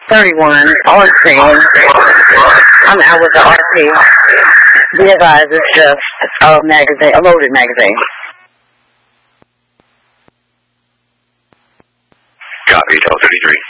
31, on scene. I'm out with the RP. Be advised, it's just a magazine, a loaded magazine. Copy, Hotel 33.